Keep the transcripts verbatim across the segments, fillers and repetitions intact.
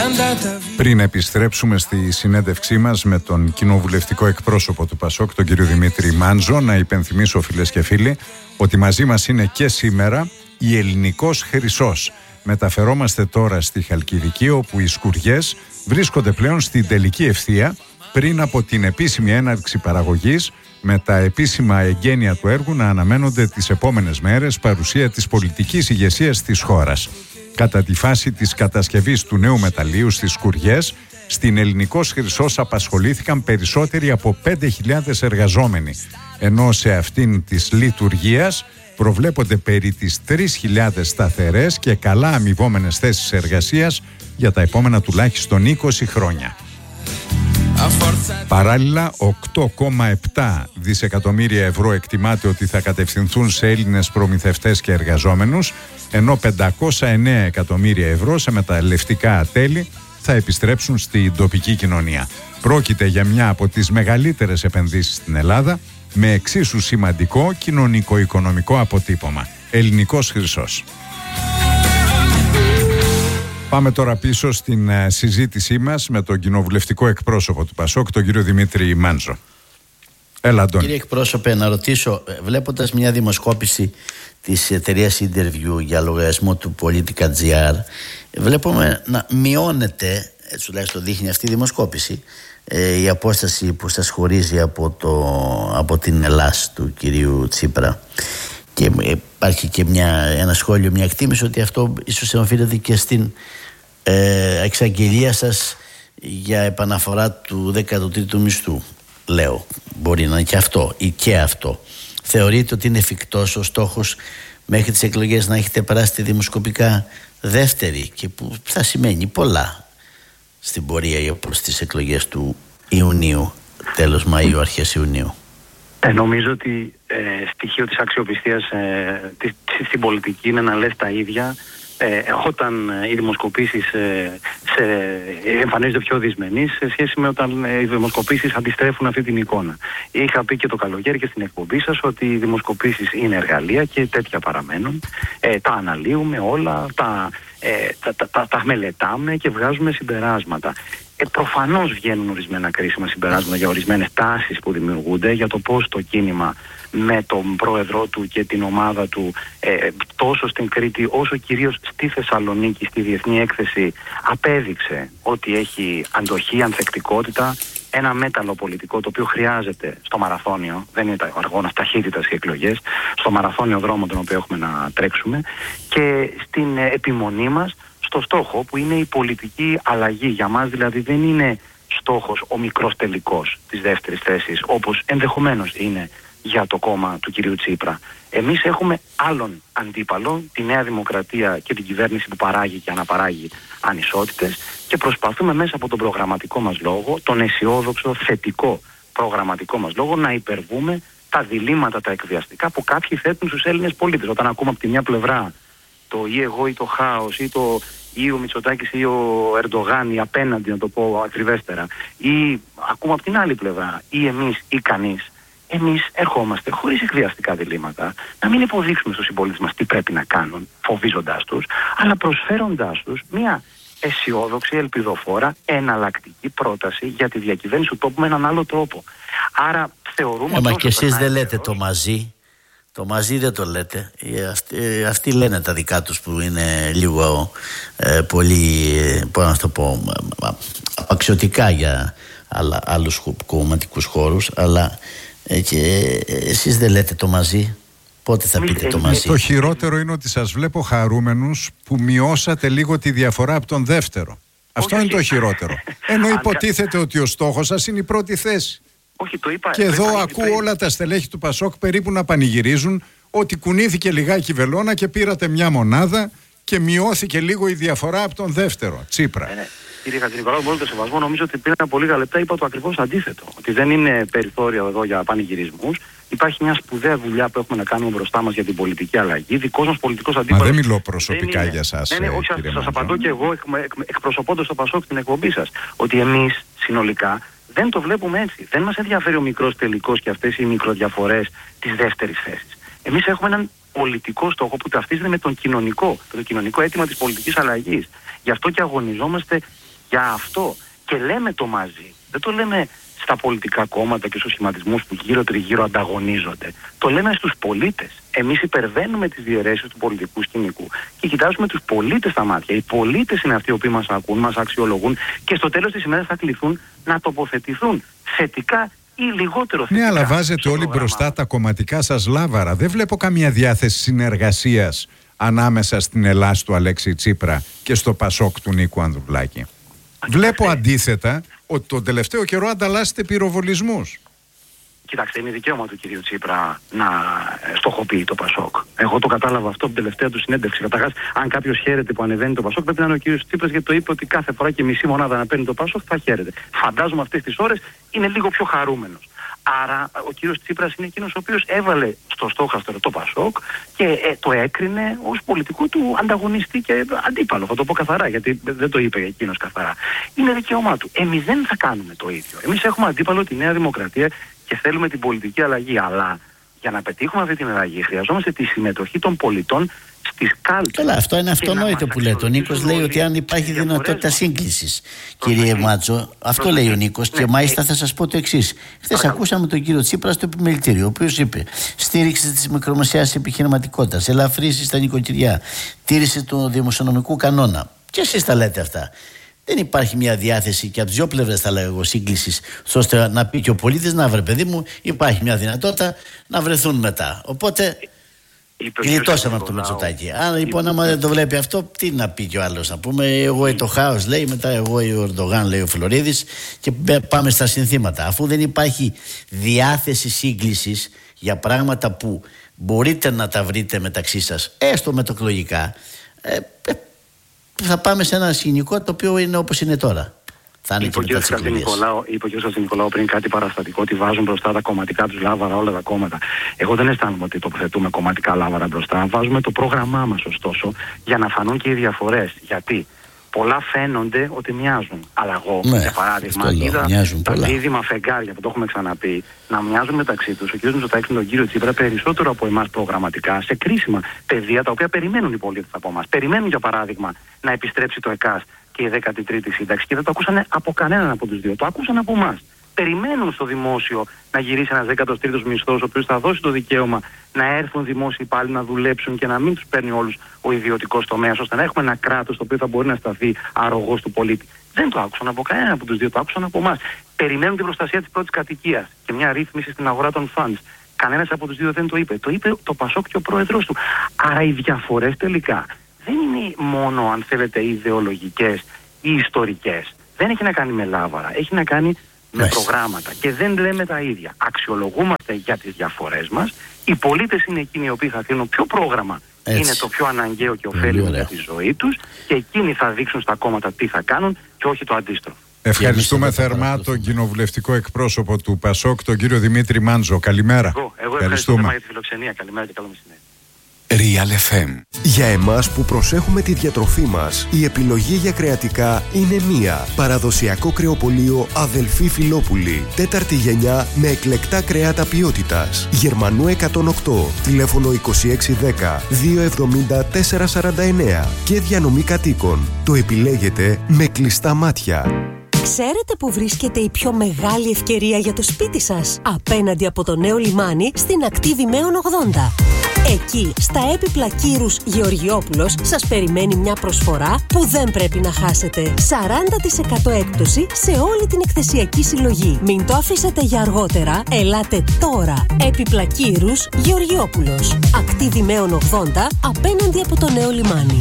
Πριν επιστρέψουμε στη συνέντευξή μας με τον κοινοβουλευτικό εκπρόσωπο του ΠΑΣΟΚ, τον κύριο Δημήτρη Μάντζο, να υπενθυμίσω, φίλες και φίλοι, ότι μαζί μας είναι και σήμερα η Ελληνικός Χρυσός. Μεταφερόμαστε τώρα στη Χαλκιδική, όπου οι σκουριές βρίσκονται πλέον στην τελική ευθεία πριν από την επίσημη έναρξη παραγωγής, με τα επίσημα εγγένεια του έργου να αναμένονται τις επόμενες μέρες, παρουσία της πολιτικής ηγεσίας της χώρας. Κατά τη φάση της κατασκευής του νέου μεταλλείου στις σκουριές, στην Ελληνικός Χρυσός απασχολήθηκαν περισσότεροι από πέντε χιλιάδες εργαζόμενοι, ενώ σε αυτήν της λειτουργίας προβλέπονται περί τις τρεις χιλιάδες σταθερές και καλά αμοιβόμενες θέσεις εργασίας για τα επόμενα τουλάχιστον είκοσι χρόνια. Παράλληλα, οκτώ κόμμα επτά δισεκατομμύρια ευρώ εκτιμάται ότι θα κατευθυνθούν σε Έλληνες προμηθευτές και εργαζόμενους, ενώ πεντακόσια εννέα εκατομμύρια ευρώ σε μεταλλευτικά τέλη θα επιστρέψουν στην τοπική κοινωνία. Πρόκειται για μια από τις μεγαλύτερες επενδύσεις στην Ελλάδα, με εξίσου σημαντικό κοινωνικο-οικονομικό αποτύπωμα. Ελληνικός Χρυσός. Πάμε τώρα πίσω στην uh, συζήτησή μας με τον κοινοβουλευτικό εκπρόσωπο του ΠΑΣΟΚ, τον κύριο Δημήτρη Μάντζο. Έλα, Αντώνη. Κύριε εκπρόσωπε, να ρωτήσω, βλέποντας μια δημοσκόπηση της εταιρείας Interview για λογαριασμό του Politica.gr, βλέπουμε να μειώνεται, έτσι τουλάχιστον δείχνει αυτή η δημοσκόπηση, ε, η απόσταση που σας χωρίζει από, το, από την Ελλάς του κυρίου Τσίπρα. Και υπάρχει και μια, ένα σχόλιο, μια εκτίμηση ότι αυτό ίσως οφείλεται και στην ε, εξαγγελία σας για επαναφορά του δέκατου τρίτου μισθού. Λέω, μπορεί να είναι και αυτό ή και αυτό. Θεωρείτε ότι είναι εφικτός ο στόχος μέχρι τις εκλογές να έχετε περάσει τη δημοσκοπικά δεύτερη, και που θα σημαίνει πολλά στην πορεία προς τις εκλογές του Ιουνίου, τέλος Μαΐου, αρχές Ιουνίου? Ε, νομίζω ότι ε, στοιχείο της αξιοπιστίας ε, της, στην πολιτική είναι να λες τα ίδια ε, όταν οι δημοσκοπήσεις ε, σε, εμφανίζονται πιο δυσμενείς σε σχέση με όταν ε, οι δημοσκοπήσεις αντιστρέφουν αυτή την εικόνα. Είχα πει και το καλοκαίρι και στην εκπομπή σας ότι οι δημοσκοπήσεις είναι εργαλεία και τέτοια παραμένουν. Ε, τα αναλύουμε όλα, τα, ε, τα, τα, τα, τα μελετάμε και βγάζουμε συμπεράσματα. Ε, προφανώς βγαίνουν ορισμένα κρίσιμα συμπεράσματα για ορισμένες τάσεις που δημιουργούνται, για το πώς το κίνημα με τον πρόεδρό του και την ομάδα του ε, τόσο στην Κρήτη όσο κυρίως στη Θεσσαλονίκη, στη Διεθνή Έκθεση, απέδειξε ότι έχει αντοχή, ανθεκτικότητα, ένα μέταλλο πολιτικό το οποίο χρειάζεται στο μαραθώνιο, δεν είναι το αγώνας ταχύτητας και εκλογές, στο μαραθώνιο δρόμο τον οποίο έχουμε να τρέξουμε, και στην ε, επιμονή μας στο στόχο που είναι η πολιτική αλλαγή. Για μας δηλαδή δεν είναι στόχος ο μικρός τελικός της δεύτερης θέσης, όπως ενδεχομένως είναι για το κόμμα του κυρίου Τσίπρα. Εμείς έχουμε άλλον αντίπαλο, τη Νέα Δημοκρατία και την κυβέρνηση που παράγει και αναπαράγει ανισότητες, και προσπαθούμε μέσα από τον προγραμματικό μας λόγο, τον αισιόδοξο, θετικό προγραμματικό μας λόγο, να υπερβούμε τα διλήμματα, τα εκβιαστικά που κάποιοι θέτουν στους Έλληνες πολίτες. Όταν ακούμε από τη μια πλευρά το ή εγώ ή το χάος, ή το ή ο Μητσοτάκης ή ο Ερντογάν ή απέναντι, να το πω ακριβέστερα, ή ακούμε από την άλλη πλευρά ή εμείς ή κανείς, εμείς ερχόμαστε χωρίς εκβιαστικά διλήμματα να μην υποδείξουμε στους συμπολίτες μας τι πρέπει να κάνουν, φοβίζοντάς τους, αλλά προσφέροντάς τους μια αισιόδοξη, ελπιδοφόρα, εναλλακτική πρόταση για τη διακυβέρνηση του τόπου με έναν άλλο τρόπο. Άρα θεωρούμε... Ε, μα και εσείς δεν λέτε το μαζί. Το μαζί δεν το λέτε. Αυτοί, αυτοί λένε τα δικά τους που είναι λίγο ε, πολύ, πώς να το πω, απαξιωτικά για άλλα, άλλους κομματικούς χώρους, αλλά ε, και, ε, εσείς δεν λέτε το μαζί. Πότε θα πείτε το μαζί? Το χειρότερο είναι ότι σας βλέπω χαρούμενους που μειώσατε λίγο τη διαφορά από τον δεύτερο. Αυτό όχι, είναι όχι. το χειρότερο. Ενώ υποτίθεται ότι ο στόχος σας είναι η πρώτη θέση. Όχι, το είπα, και εδώ ακούω πριν. όλα τα στελέχη του ΠΑΣΟΚ περίπου να πανηγυρίζουν ότι κουνήθηκε λιγάκι η βελόνα και πήρατε μια μονάδα και μειώθηκε λίγο η διαφορά από τον δεύτερο, Τσίπρα. Ε, ναι. Κύριε Χατζηνικολάου, με όλο το σεβασμό, νομίζω ότι πριν από λίγα λεπτά είπα το ακριβώς αντίθετο. Ότι δεν είναι περιθώριο εδώ για πανηγυρισμούς. Υπάρχει μια σπουδαία δουλειά που έχουμε να κάνουμε μπροστά μας για την πολιτική αλλαγή. Δικός μας πολιτικός αντίπαλος. Μα δεν μιλώ προσωπικά για εσάς. Ναι, ναι, όχι, σας, σας απαντώ και εγώ εκ, εκ, εκπροσωπώντας το ΠΑΣΟΚ την εκπομπή σας. Ότι εμείς συνολικά δεν το βλέπουμε έτσι. Δεν μας ενδιαφέρει ο μικρός τελικός και αυτές οι μικροδιαφορές της δεύτερης θέσης. Εμείς έχουμε έναν πολιτικό στόχο που ταυτίζεται με τον κοινωνικό, με το κοινωνικό αίτημα της πολιτικής αλλαγής. Γι' αυτό και αγωνιζόμαστε για αυτό. Και λέμε το μαζί. Δεν το λέμε στα πολιτικά κόμματα και στους σχηματισμούς που γύρω τριγύρω ανταγωνίζονται. Το λέμε στους πολίτες. Εμείς υπερβαίνουμε τις διαιρέσεις του πολιτικού σκηνικού και κοιτάζουμε τους πολίτες στα μάτια. Οι πολίτες είναι αυτοί οι οποίοι μας ακούν, μας αξιολογούν και στο τέλος της ημέρας θα κληθούν να τοποθετηθούν θετικά ή λιγότερο θετικά. Ναι, αλλά βάζετε όλοι μπροστά τα κομματικά σας λάβαρα. Δεν βλέπω καμία διάθεση συνεργασίας ανάμεσα στην Ελλάς του Αλέξη Τσίπρα και στο Πασόκ του Νίκου Ανδρουλάκη. Βλέπω αντίθετα ότι τον τελευταίο καιρό ανταλλάσσετε πυροβολισμούς. Κοιτάξτε, είναι δικαίωμα του κυρίου Τσίπρα να στοχοποιεί το Πασόκ. Εγώ το κατάλαβα αυτό από την τελευταία του συνέντευξη. Καταρχάς, αν κάποιος χαίρεται που ανεβαίνει το Πασόκ, πρέπει να είναι ο κύριος Τσίπρας, γιατί το είπε ότι κάθε φορά και μισή μονάδα να παίρνει το Πασόκ θα χαίρεται. Φαντάζομαι αυτές τις ώρες είναι λίγο πιο χαρούμενος. Άρα ο κύριος Τσίπρας είναι εκείνος ο οποίος έβαλε στο στόχαστρο το Πασόκ και ε, το έκρινε ως πολιτικό του ανταγωνιστή και αντίπαλο. Θα το πω καθαρά, γιατί δεν το είπε εκείνος καθαρά. Είναι δικαίωμά του. Εμείς δεν θα κάνουμε το ίδιο. Εμείς έχουμε αντίπαλο τη Νέα Δημοκρατία και θέλουμε την πολιτική αλλαγή. Αλλά για να πετύχουμε αυτή την αλλαγή χρειαζόμαστε τη συμμετοχή των πολιτών στις κάλπες. Καλά, αυτό είναι αυτονόητο που λέει. Ο Νίκος λέει ότι αν υπάρχει δυνατότητα σύγκλησης, κύριε Μάτσο, αυτό λέει ο Νίκος. Και μάλιστα θα σας πω το εξής. Χθες ακούσαμε τον κύριο Τσίπρα στο επιμελητήριο, ο οποίος είπε: στήριξη της μικρομεσαίας επιχειρηματικότητας, ελαφρύσει στα νοικοκυριά, τήρηση του δημοσιονομικού κανόνα. Και εσείς τα λέτε αυτά. Δεν υπάρχει μια διάθεση και από τις δύο πλευρές, θα λέω εγώ, σύγκλησης, ώστε να πει και ο πολίτης: να βρε, παιδί μου, υπάρχει μια δυνατότητα να βρεθούν μετά. Οπότε γλιτώσαμε από το Μητσοτάκη. Αν λοιπόν, άμα δεν το βλέπει αυτό, τι να πει κι ο άλλος? Να πούμε: εγώ το χάος, λέει, μετά εγώ ο Ερντογάν, λέει ο Φλωρίδης, και πάμε στα συνθήματα. Αφού δεν υπάρχει διάθεση σύγκλησης για πράγματα που μπορείτε να τα βρείτε μεταξύ σας, έστω μετοκλογικά, ε, ε, θα πάμε σε ένα σκηνικό το οποίο είναι όπως είναι τώρα. Θα είναι είπε, και μετά ο είπε ο κ. Χατζηνικολάου πριν κάτι παραστατικό, ότι βάζουν μπροστά τα κομματικά τους λάβαρα, όλα τα κόμματα. Εγώ δεν αισθάνομαι ότι τοποθετούμε κομματικά λάβαρα μπροστά. Βάζουμε το πρόγραμμά μας, ωστόσο, για να φανούν και οι διαφορές. Γιατί πολλά φαίνονται ότι μοιάζουν. Αλλά εγώ, ναι, για παράδειγμα, είδα τα δίδυμα φεγγάρια που το έχουμε ξαναπεί να μοιάζουν μεταξύ τους. Ο κ. Μητσοτάκης με τον κύριο Τσίπρα περισσότερο από εμάς προγραμματικά σε κρίσιμα πεδία τα οποία περιμένουν οι πολίτες από εμάς. Περιμένουν, για παράδειγμα, να επιστρέψει το ΕΚΑΣ και η δέκατη τρίτη σύνταξη. Και δεν το ακούσανε από κανέναν από τους δύο. Το ακούσαν από εμάς. Περιμένουν στο δημόσιο να γυρίσει ένας δέκατος τρίτος μισθός, ο οποίος θα δώσει το δικαίωμα να έρθουν δημόσιοι πάλι να δουλέψουν και να μην τους παίρνει όλους ο ιδιωτικός τομέας, ώστε να έχουμε ένα κράτος το οποίο θα μπορεί να σταθεί αρρωγός του πολίτη. Δεν το άκουσαν από κανέναν από τους δύο, το άκουσαν από εμάς. Περιμένουν την προστασία της πρώτης κατοικίας και μια ρύθμιση στην αγορά των funds. Κανένας από τους δύο δεν το είπε. Το είπε το Πασόκ και ο πρόεδρος του. Άρα οι διαφορές τελικά δεν είναι μόνο, αν θέλετε, ιδεολογικές ή ιστορικές. Δεν έχει να κάνει με λάβαρα. Έχει να κάνει με yes. προγράμματα. Και δεν λέμε τα ίδια. Αξιολογούμαστε για τις διαφορές μας. Οι πολίτες είναι εκείνοι οι οποίοι θα κρίνουν ποιο πρόγραμμα έτσι είναι το πιο αναγκαίο και ωφέλιμο για τη ζωή τους, και εκείνοι θα δείξουν στα κόμματα τι θα κάνουν και όχι το αντίστροφο. Ευχαριστούμε θερμά τον κοινοβουλευτικό εκπρόσωπο του Πασόκ, τον κύριο Δημήτρη Μάντζο. Καλημέρα. Εγώ, εγώ ευχαριστώ για τη φιλοξενία. Καλημέρα και καλό μεσημέρι. Real εφ εμ. Για εμάς που προσέχουμε τη διατροφή μας, η επιλογή για κρεατικά είναι μία. Παραδοσιακό κρεοπωλείο Αδελφή Φιλόπουλη. Τέταρτη γενιά με εκλεκτά κρέατα ποιότητας. Γερμανού εκατόν οκτώ. Τηλέφωνο είκοσι έξι δέκα διακόσια εβδομήντα τετρακόσια σαράντα εννέα. Και διανομή κατοίκων. Το επιλέγετε με κλειστά μάτια. Ξέρετε που βρίσκεται η πιο μεγάλη ευκαιρία για το σπίτι σας? Απέναντι από το νέο λιμάνι στην ακτή Δημαίων ογδόντα. Εκεί, στα έπιπλα Κύρους Γεωργιόπουλος, σας περιμένει μια προσφορά που δεν πρέπει να χάσετε. σαράντα τοις εκατό έκπτωση σε όλη την εκθεσιακή συλλογή. Μην το αφήσετε για αργότερα, ελάτε τώρα. Έπιπλα Κύρους Γεωργιόπουλος. Ακτή Δημαίων ογδόντα, απέναντι από το νέο λιμάνι.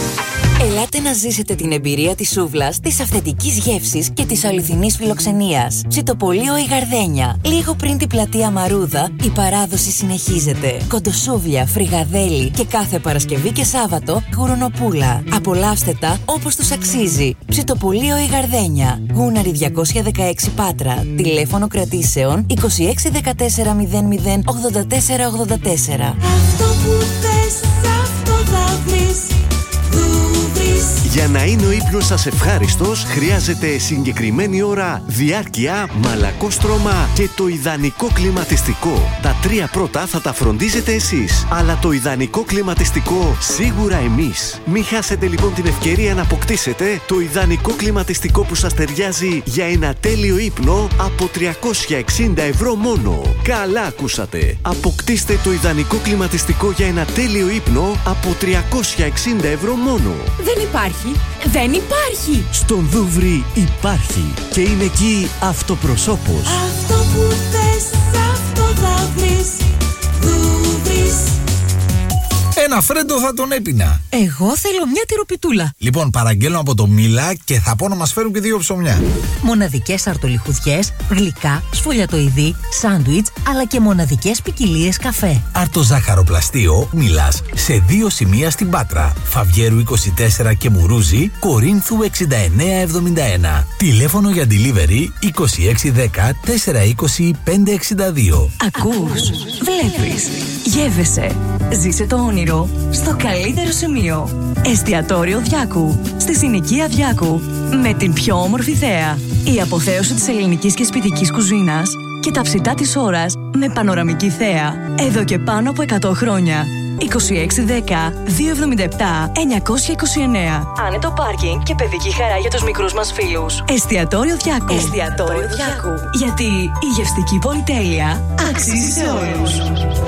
Ελάτε να ζήσετε την εμπειρία της σούβλας, της αυθεντικής γεύσης και της αληθινής φιλοξενίας. Ψητοπολείο η Γαρδένια. Λίγο πριν την πλατεία Μαρούδα, η παράδοση συνεχίζεται. Κοντοσούβλια, φρυγαδέλι και κάθε Παρασκευή και Σάββατο γουρονοπούλα. Απολαύστε τα όπως τους αξίζει. Ψητοπολείο η Γαρδένια. Γούναρη διακόσια δεκαέξι Πάτρα. Τηλέφωνο κρατήσεων είκοσι έξι δεκατέσσερα μηδέν μηδέν ογδόντα τέσσερα ογδόντα τέσσερα. Αυτό που θες, αυτό θα βρεις. Για να είναι ο ύπνος σας ευχάριστος, χρειάζεται συγκεκριμένη ώρα, διάρκεια, μαλακόστρωμα και το ιδανικό κλιματιστικό. Τα τρία πρώτα θα τα φροντίζετε εσείς, αλλά το ιδανικό κλιματιστικό σίγουρα εμείς. Μην χάσετε λοιπόν την ευκαιρία να αποκτήσετε το ιδανικό κλιματιστικό που σας ταιριάζει για ένα τέλειο ύπνο από τριακόσια εξήντα ευρώ μόνο. Καλά ακούσατε! Αποκτήστε το ιδανικό κλιματιστικό για ένα τέλειο ύπνο από τριακόσια εξήντα ευρώ μόνο. Δεν υπάρχει! Δεν υπάρχει! Στον Δούβρι υπάρχει και είναι εκεί αυτοπροσώπος. Αυτό που θες, αυτό θα βρεις. Δούβρις. Ένα φρέντο θα τον έπινα. Εγώ θέλω μια τυροπιτούλα. Λοιπόν, παραγγέλνω από το Μίλα και θα πω να μας φέρουν και δύο ψωμιά. Μοναδικές αρτολιχουδιές, γλυκά, σφολιατοειδή, σάντουιτς, αλλά και μοναδικές ποικιλίες καφέ. Αρτοζάχαροπλαστείο Μίλας σε δύο σημεία στην Πάτρα. Φαβιέρου είκοσι τέσσερα και Μουρούζη, Κορίνθου εξήντα εννέα εβδομήντα ένα. Τηλέφωνο για delivery είκοσι έξι δέκα τετρακόσια είκοσι πεντακόσια εξήντα δύο. Ακούς, βλέπεις, γεύεσαι. Ζήσε το όνειρο στο καλύτερο σημείο. Εστιατόριο Διάκου, στη συνοικία Διάκου, με την πιο όμορφη θέα. Η αποθέωση της ελληνικής και σπιτικής κουζίνας και τα ψητά της ώρας με πανοραμική θέα. Εδώ και πάνω από εκατό χρόνια. είκοσι έξι δέκα διακόσια εβδομήντα επτά εννιακόσια είκοσι εννέα. Άνετο πάρκινγκ και παιδική χαρά για τους μικρούς μας φίλους. Εστιατόριο Διάκου. Εστιατόριο Διάκου. Γιατί η γευστική πολυτέλεια αξίζει σε όλους.